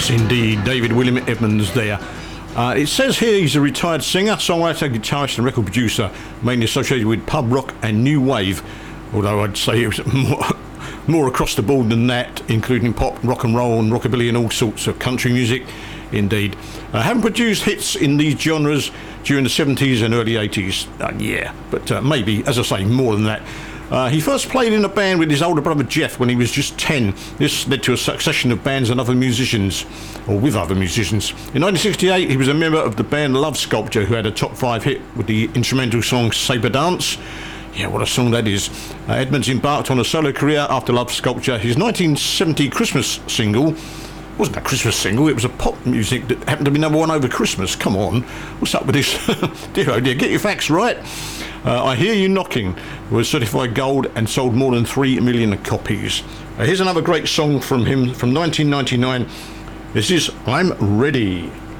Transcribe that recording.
Yes, indeed, David William Edmonds there. It says here he's a retired singer, songwriter, guitarist and record producer, mainly associated with pub rock and new wave, although I'd say it was more across the board than that, including pop, rock and roll and rockabilly and all sorts of country music, indeed. Having produced hits in these genres during the 70s and early 80s, but maybe, as I say, more than that. He first played in a band with his older brother Jeff when he was just 10. This led to a succession of bands and other musicians, or with other musicians. In 1968, he was a member of the band Love Sculpture, who had a top 5 hit with the instrumental song Sabre Dance. Yeah, what a song that is. Edmonds embarked on a solo career after Love Sculpture. His 1970 Christmas single wasn't a Christmas single, it was a pop music that happened to be number 1 over Christmas. Come on, what's up with this? Dear oh dear, get your facts right. I Hear You Knocking was certified gold and sold more than 3 million copies. Here's another great song from him from 1999. This is I'm Ready.